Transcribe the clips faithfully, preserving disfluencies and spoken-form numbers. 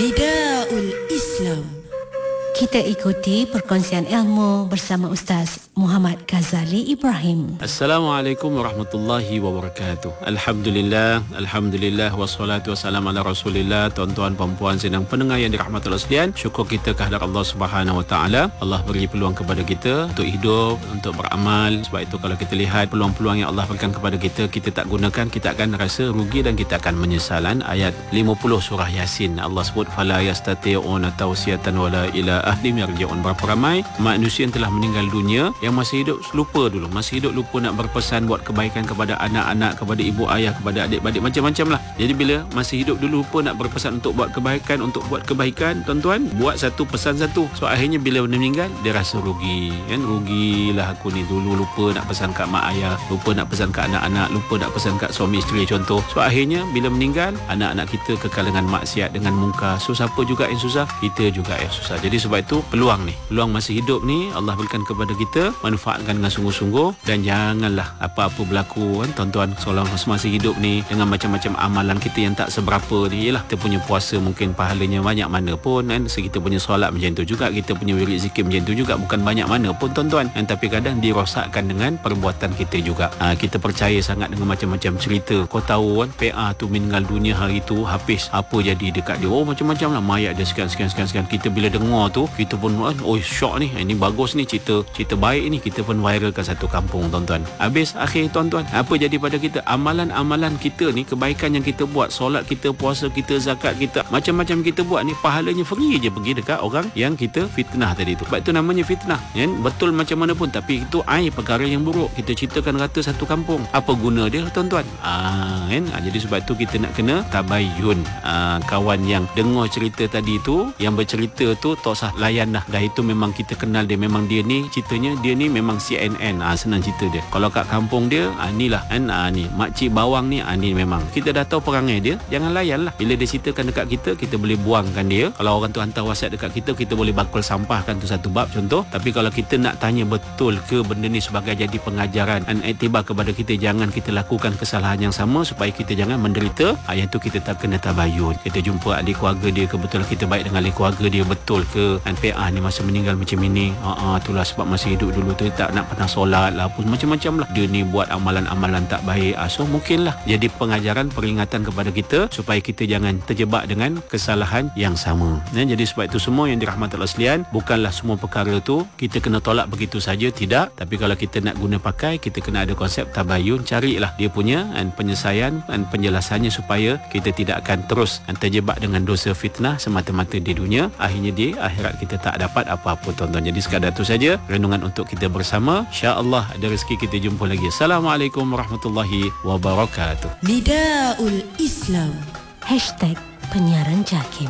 Nidaul Islam. Kita ikuti perkongsian ilmu bersama Ustaz Muhammad Ghazali Ibrahim. Assalamualaikum warahmatullahi wabarakatuh. Alhamdulillah, Alhamdulillah, wassalatu wassalamu ala rasulillah. Tuan-tuan, puan-puan, sedang pendengar yang dirahmati Allah sekalian, syukur kita kehadrat Allah Subhanahu Wa Taala. Allah beri peluang kepada kita untuk hidup, untuk beramal. Sebab itu kalau kita lihat peluang-peluang yang Allah berikan kepada kita, kita tak gunakan, kita akan rasa rugi dan kita akan menyesalan. Ayat lima puluh surah Yasin, Allah sebut fala yastati'una tawsiyatan wala ila ahlim yarji'un. Berapa ramai manusia yang telah meninggal dunia yang masih hidup lupa dulu, masih hidup lupa nak berpesan buat kebaikan kepada anak-anak, kepada ibu ayah, kepada adik-adik, macam-macam lah. Jadi bila masih hidup dulu lupa nak berpesan untuk buat kebaikan, untuk buat kebaikan, tuan-tuan, buat satu pesan satu. So akhirnya bila meninggal dia rasa rugi, kan? Rugilah aku ni, dulu lupa nak pesan kat mak ayah, lupa nak pesan kat anak-anak, lupa nak pesan kat suami isteri contoh. So akhirnya bila meninggal, anak-anak kita kekal dengan maksiat, dengan mungkar. So siapa juga yang susah? Kita juga yang susah. Jadi sebab itu peluang ni, peluang masih hidup ni Allah berikan kepada kita, manfaatkan dengan sungguh-sungguh dan janganlah apa-apa berlaku, kan tuan-tuan, seolah masih hidup ni dengan macam-macam amalan kita yang tak seberapa ni. Yalah, kita punya puasa mungkin pahalanya banyak mana pun, kan, kita punya solat macam tu juga, kita punya wirid zikir macam tu juga, bukan banyak mana pun tuan-tuan, kan? Tapi kadang dirosakkan dengan perbuatan kita juga. Ha, kita percaya sangat dengan macam-macam cerita. Kau tahu kan, P A tu meninggal dunia hari tu, habis apa jadi dekat dia, oh macam-macam lah, mayat dia sekian-sekian-sekian. Kita bila dengar tu, kita pun oh syok ni, ini bagus ni, cerita cerita baik ni, kita pun viralkan satu kampung tuan-tuan. Habis akhir tuan-tuan, apa jadi pada kita? Amalan-amalan kita ni, kebaikan yang kita buat, solat kita, puasa kita, zakat kita, macam-macam kita buat ni, pahalanya free je pergi dekat orang yang kita fitnah tadi tu. Sebab itu namanya fitnah, kan? Betul macam mana pun, tapi itu air perkara yang buruk. Kita ceritakan rata satu kampung, apa guna dia tuan-tuan? Ah, kan? Ah, jadi sebab tu kita nak kena tabayyun. Ah, kawan yang dengar cerita tadi tu, yang bercerita tu tak usah layan dah. Dah itu memang kita kenal dia, memang dia ni ceritanya, dia ni memang C N N. Ah, senang cerita dia. Kalau kat kampung dia, ah, ni lah, kan? Ah, ni makcik bawang ni, ah, ni memang kita dah tahu perangai dia. Jangan layan lah. Bila dia ceritakan dekat kita, kita boleh buangkan dia. Kalau orang tu hantar WhatsApp dekat kita, kita boleh bakul sampahkan tu satu bab contoh. Tapi kalau kita nak tanya betul ke benda ni sebagai jadi pengajaran dan iktibar kepada kita, jangan kita lakukan kesalahan yang sama supaya kita jangan menderita. Ah, yang tu kita tak kena tabayun. Kita jumpa adik keluarga dia, kebetulan kita baik dengan adik keluarga dia, betul ke kan P A ni masa meninggal macam ini? Ah, ah, itulah sebab masih hidup dulu tu tak nak pernah solat lah, apa macam-macam lah. Dia ni buat amalan-amalan tak baik. Ah, so mungkinlah jadi pengajaran, peringatan kepada kita supaya kita jangan terjebak dengan kesalahan yang sama. Ya, jadi sebab itu semua yang dirahmati Allah sekalian, bukanlah semua perkara tu kita kena tolak begitu saja, tidak. Tapi kalau kita nak guna pakai, kita kena ada konsep tabayun, carilah dia punya dan penyelesaian dan penjelasannya supaya kita tidak akan terus terjebak dengan dosa fitnah semata-mata di dunia, akhirnya di akhirat kita tak dapat apa-apa tuan-tuan. Jadi sekadar itu saja renungan untuk kita bersama. InsyaAllah ada rezeki kita jumpa lagi. Assalamualaikum warahmatullahi wabarakatuh. Nidaul Islam. Hashtag penyiaran Jakim.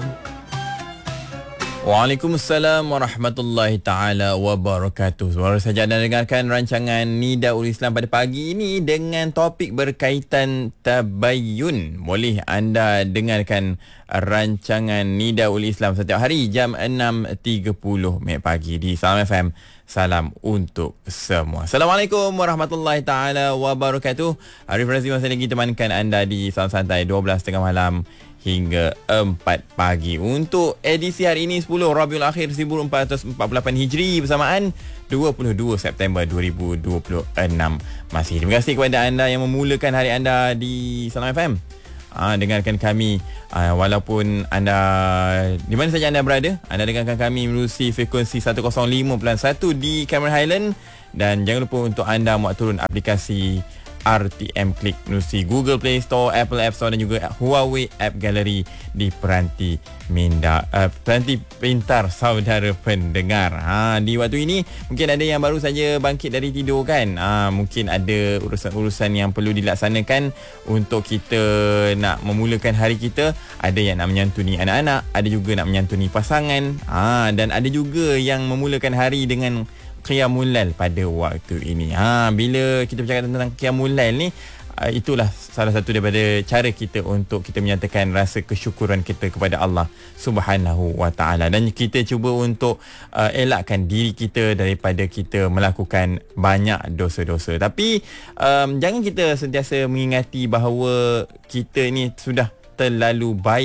Waalaikumsalam warahmatullahi taala wabarakatuh. Baru saja anda dengarkan rancangan Nidaul Islam pada pagi ini dengan topik berkaitan tabayyun. Boleh anda dengarkan rancangan Nidaul Islam setiap hari jam enam tiga puluh pagi di Salam F M. Salam untuk semua. Assalamualaikum warahmatullahi taala wabarakatuh. Arif Razif masih lagi temankan anda di Salam Santai dua belas tiga puluh malam hingga empat pagi. Untuk edisi hari ini sepuluh Rabiul Akhir seribu empat ratus empat puluh lapan Hijri bersamaan dua puluh dua September dua ribu dua puluh enam. Masih terima kasih kepada anda yang memulakan hari anda di Salam F M. Ah, dengarkan kami ah, walaupun anda di mana saja anda berada, anda dengarkan kami melalui frekuensi seratus lima perpuluhan satu di Cameron Highland, dan jangan lupa untuk anda muat turun aplikasi R T M Click melalui Google Play Store, Apple App Store dan juga Huawei App Gallery di peranti minda uh, peranti pintar saudara pendengar. Ha, di waktu ini mungkin ada yang baru saja bangkit dari tidur kan. Ha, mungkin ada urusan-urusan yang perlu dilaksanakan untuk kita nak memulakan hari kita. Ada yang nak menyantuni anak-anak, ada juga nak menyantuni pasangan. Ha, dan ada juga yang memulakan hari dengan Qiyamul Lail pada waktu ini. Ha, bila kita bercakap tentang Qiyamul Lail ni, uh, itulah salah satu daripada cara kita untuk kita menyatakan rasa kesyukuran kita kepada Allah Subhanahu Wa Taala, dan kita cuba untuk uh, elakkan diri kita daripada kita melakukan banyak dosa-dosa. Tapi um, jangan kita sentiasa mengingati bahawa kita ni sudah terlalu baik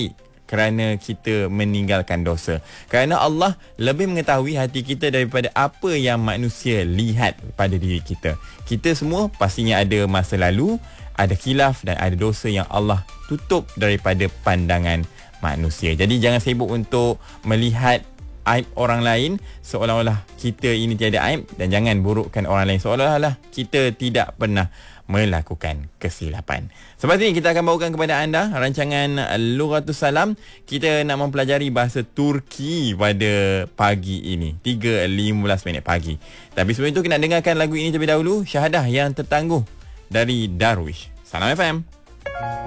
kerana kita meninggalkan dosa. Kerana Allah lebih mengetahui hati kita daripada apa yang manusia lihat pada diri kita. Kita semua pastinya ada masa lalu, ada khilaf dan ada dosa yang Allah tutup daripada pandangan manusia. Jadi jangan sibuk untuk melihat aib orang lain seolah-olah kita ini tiada aib, dan jangan burukkan orang lain seolah-olah kita tidak pernah melakukan kesilapan. Sebab ini kita akan bawakan kepada anda rancangan Lughatus Salam. Kita nak mempelajari bahasa Turki pada pagi ini, tiga lima belas minit pagi. Tapi sebelum itu kita nak dengarkan lagu ini terlebih dahulu, Syahadah yang Tertangguh dari Darwish. Salam F M.